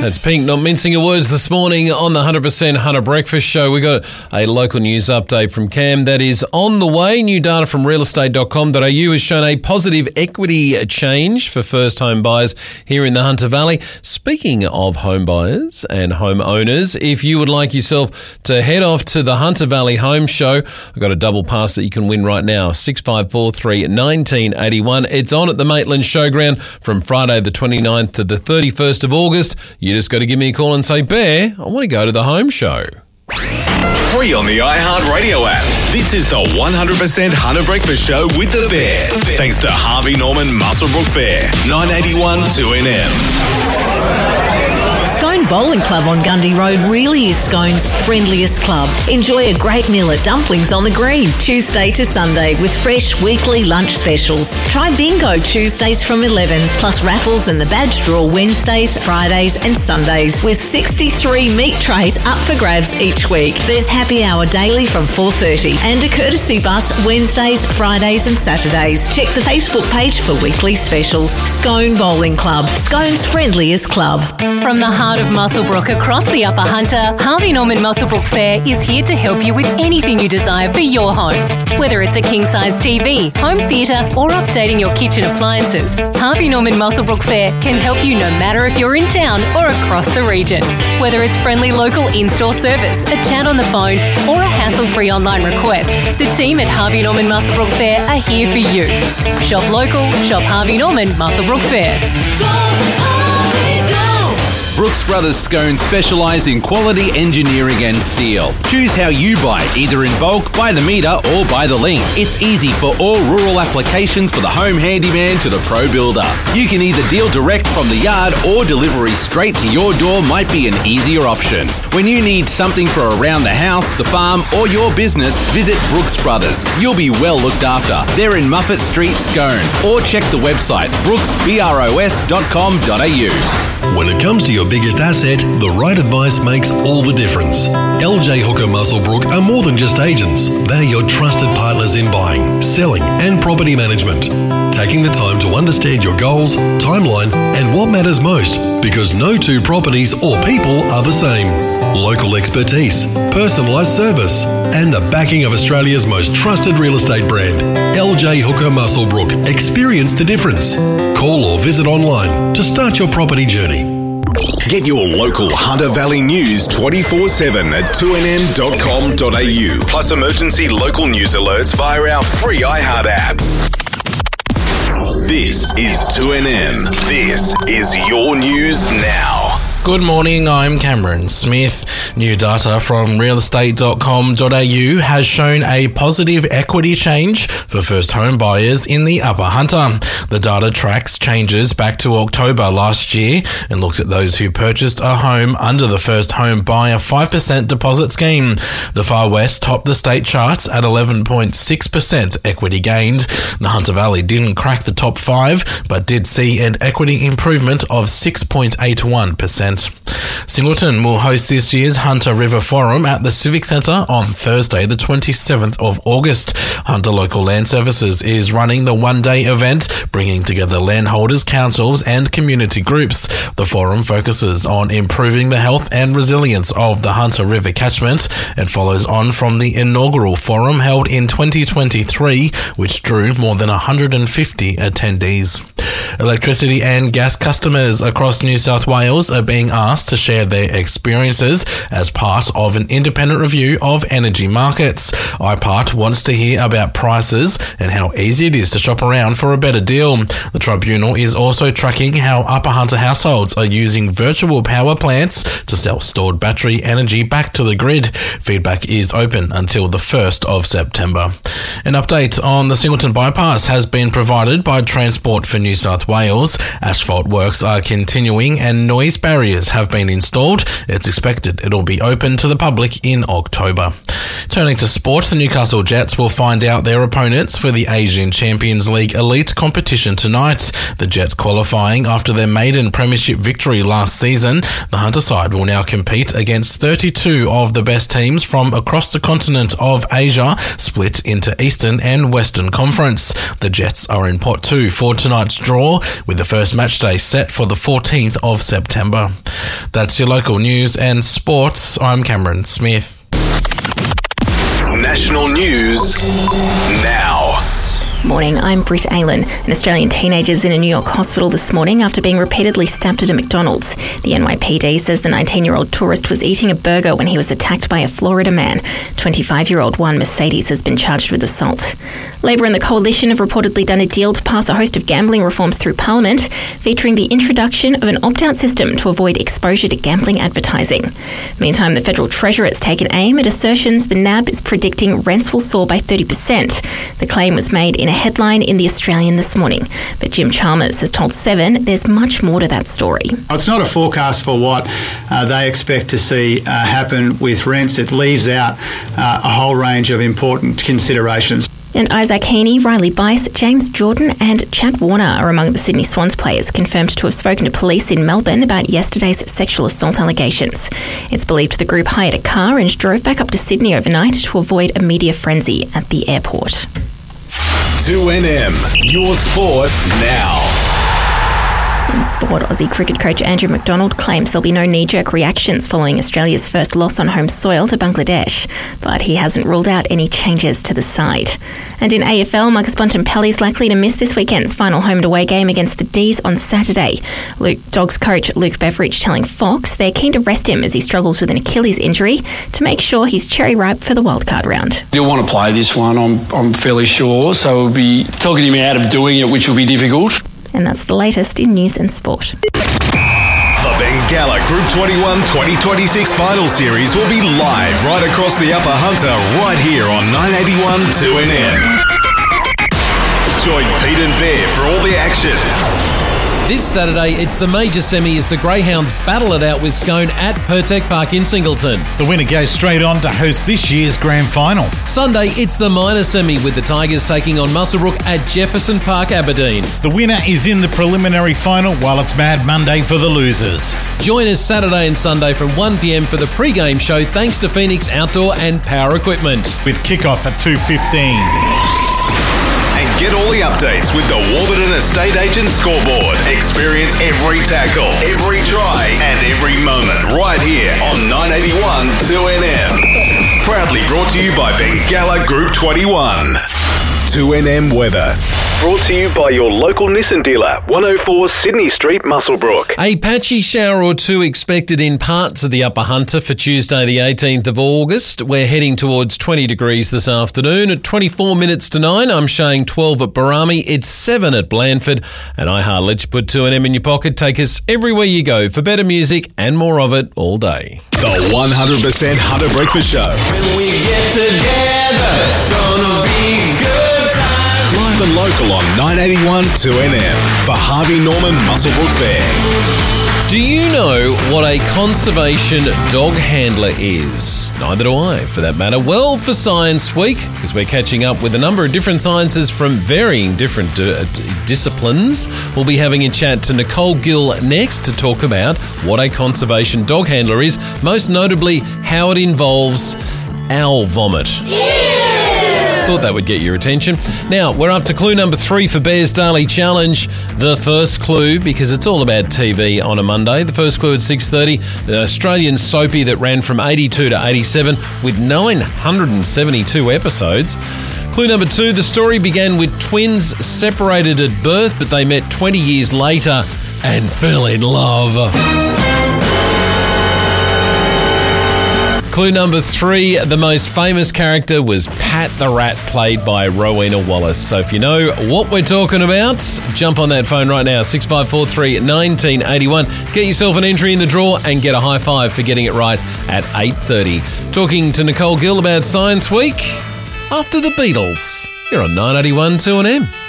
That's Pink, not mincing your words this morning on the 100% Hunter Breakfast Show. We got a local news update from Cam that is on the way. New data from realestate.com.au has shown a positive equity change for first home buyers here in the Hunter Valley. Speaking of home buyers and homeowners, if you would like yourself to head off to the Hunter Valley Home Show, I've got a double pass that you can win right now, 6543 1981. It's on at the Maitland Showground from Friday the 29th to the 31st of August. You just got to give me a call and say, Bear, I want to go to the home show. Free on the iHeartRadio app. This is the 100% Hunter Breakfast Show with the Bear. Thanks to Harvey Norman Muswellbrook Fair, 981 2NM. Scone Bowling Club on Gundy Road really is Scone's friendliest club. Enjoy a great meal at Dumplings on the Green, Tuesday to Sunday, with fresh weekly lunch specials. Try bingo Tuesdays from 11, plus raffles and the badge draw Wednesdays, Fridays and Sundays, with 63 meat trays up for grabs each week. There's happy hour daily from 4:30 and a courtesy bus Wednesdays, Fridays and Saturdays. Check the Facebook page for weekly specials. Scone Bowling Club, Scone's friendliest club. From the heart of Muswellbrook across the Upper Hunter, Harvey Norman Muswellbrook Fair is here to help you with anything you desire for your home. Whether it's a king-size TV, home theatre or updating your kitchen appliances, Harvey Norman Muswellbrook Fair can help you no matter if you're in town or across the region. Whether it's friendly local in-store service, a chat on the phone or a hassle-free online request, the team at Harvey Norman Muswellbrook Fair are here for you. Shop local, shop Harvey Norman Muswellbrook Fair. Brooks Brothers Scone specialise in quality engineering and steel. Choose how you buy, either in bulk, by the metre or by the link. It's easy for all rural applications, for the home handyman to the pro builder. You can either deal direct from the yard or delivery straight to your door might be an easier option. When you need something for around the house, the farm or your business, visit Brooks Brothers. You'll be well looked after. They're in Muffet Street, Scone. Or check the website brooksbros.com.au. When it comes to your biggest asset, the right advice makes all the difference. LJ Hooker Muswellbrook are more than just agents. They're your trusted partners in buying, selling and property management. Taking the time to understand your goals, timeline and what matters most, because no two properties or people are the same. Local expertise, personalised service and the backing of Australia's most trusted real estate brand. LJ Hooker Muswellbrook. Experience the difference. Call or visit online to start your property journey. Get your local Hunter Valley news 24/7 at 2nm.com.au. Plus emergency local news alerts via our free iHeart app. This is 2NM. This is your news now. Good morning, I'm Cameron Smith. New data from realestate.com.au has shown a positive equity change for first home buyers in the Upper Hunter. The data tracks changes back to October last year and looks at those who purchased a home under the first home buyer 5% deposit scheme. The Far West topped the state charts at 11.6% equity gained. The Hunter Valley didn't crack the top 5, but did see an equity improvement of 6.81%. Singleton will host this year's Hunter River Forum at the Civic Centre on Thursday, the 27th of August. Hunter Local Land Services is running the one-day event, bringing together landholders, councils and community groups. The forum focuses on improving the health and resilience of the Hunter River catchment and follows on from the inaugural forum held in 2023, which drew more than 150 attendees. Electricity and gas customers across New South Wales are being asked to share their experiences as part of an independent review of energy markets. IPART wants to hear about prices and how easy it is to shop around for a better deal. The tribunal is also tracking how Upper Hunter households are using virtual power plants to sell stored battery energy back to the grid. Feedback is open until the 1st of September. An update on the Singleton Bypass has been provided by Transport for New South Wales. Asphalt works are continuing and noise barriers have been installed. It's expected it'll be open to the public in October. Turning to sport, the Newcastle Jets will find out their opponents for the Asian Champions League Elite competition tonight. The Jets qualifying after their maiden premiership victory last season. The Hunter side will now compete against 32 of the best teams from across the continent of Asia, split into Eastern and Western Conference. The Jets are in pot 2 for tonight's draw, with the first match day set for the 14th of September. That's your local news and sports. I'm Cameron Smith. National news now. Morning, I'm Britt Aylen. An Australian teenager is in a New York hospital this morning after being repeatedly stabbed at a McDonald's. The NYPD says the 19-year-old tourist was eating a burger when he was attacked by a Florida man. 25-year-old Juan Mercedes has been charged with assault. Labor and the Coalition have reportedly done a deal to pass a host of gambling reforms through Parliament, featuring the introduction of an opt-out system to avoid exposure to gambling advertising. Meantime, the Federal Treasurer has taken aim at assertions the NAB is predicting rents will soar by 30%. The claim was made in a headline in The Australian this morning. But Jim Chalmers has told Seven there's much more to that story. It's not a forecast for what they expect to see happen with rents. It leaves out a whole range of important considerations. And Isaac Heaney, Riley Bice, James Jordan and Chad Warner are among the Sydney Swans players confirmed to have spoken to police in Melbourne about yesterday's sexual assault allegations. It's believed the group hired a car and drove back up to Sydney overnight to avoid a media frenzy at the airport. 2NM, your sport now. In sport, Aussie cricket coach Andrew McDonald claims there'll be no knee-jerk reactions following Australia's first loss on home soil to Bangladesh, but he hasn't ruled out any changes to the side. And in AFL, Marcus Bontempelli is likely to miss this weekend's final home-and-away game against the D's on Saturday. Dogs coach Luke Beveridge telling Fox they're keen to rest him as he struggles with an Achilles injury to make sure he's cherry-ripe for the wildcard round. He'll want to play this one, I'm fairly sure, so we'll be talking him out of doing it, which will be difficult. And that's the latest in news and sport. The Bengalla Group 21 2026 Final Series will be live right across the Upper Hunter right here on 981 2NM. Join Pete and Bear for all the action. This Saturday, it's the major semi as the Greyhounds battle it out with Scone at Pertec Park in Singleton. The winner goes straight on to host this year's grand final. Sunday, it's the minor semi with the Tigers taking on Muswellbrook at Jefferson Park, Aberdeen. The winner is in the preliminary final, while it's Mad Monday for the losers. Join us Saturday and Sunday from 1pm for the pre-game show thanks to Phoenix Outdoor and Power Equipment. With kickoff at 2:15. And get all the updates with the Warburton Estate Agent Scoreboard. Experience every tackle, every try, and every moment right here on 981 2NM. Proudly brought to you by Bengalla Group 21. 2NM Weather. Brought to you by your local Nissan dealer, 104 Sydney Street, Muswellbrook. A patchy shower or two expected in parts of the Upper Hunter for Tuesday the 18th of August. We're heading towards 20 degrees this afternoon. At 24 minutes to 9, I'm showing 12 at Barami. It's 7 at Blandford. And iHeart lets you put 2NM in your pocket. Take us everywhere you go for better music and more of it all day. The 100% Hunter Breakfast Show. When we get together, gonna be good. Live and local on 981 2NM for Harvey Norman Muswellbrook Fair. Do you know what a conservation dog handler is? Neither do I, for that matter. Well, for Science Week, because we're catching up with a number of different sciences from varying different disciplines, we'll be having a chat to Nicole Gill next to talk about what a conservation dog handler is, most notably how it involves owl vomit. Thought that would get your attention. Now, we're up to clue number 3 for Bear's Daily Challenge. The first clue, because it's all about TV on a Monday. The first clue at 6:30, the Australian soapie that ran from 82 to 87 with 972 episodes. Clue number 2, the story began with twins separated at birth, but they met 20 years later and fell in love. Clue number 3, the most famous character was Pat the Rat, played by Rowena Wallace. So if you know what we're talking about, jump on that phone right now, 6543 1981. Get yourself an entry in the draw and get a high five for getting it right at 8:30. Talking to Nicole Gill about Science Week after the Beatles. You're on 981 2NM.